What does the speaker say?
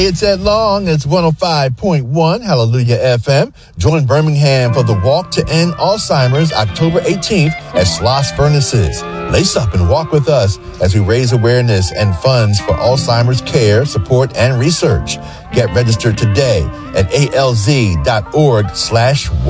It's at Long. It's 105.1 Hallelujah FM. Join Birmingham for the Walk to End Alzheimer's October 18th at Sloss Furnaces. Lace up and walk with us as we raise awareness and funds for Alzheimer's care, support, and research. Get registered today at alz.org/walk.